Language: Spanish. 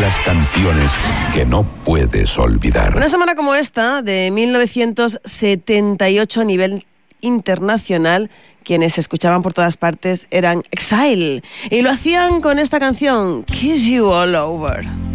aquellas canciones que no puedes olvidar. Una semana como esta, de 1978 a nivel internacional, quienes se escuchaban por todas partes eran Exile, y lo hacían con esta canción, Kiss You All Over.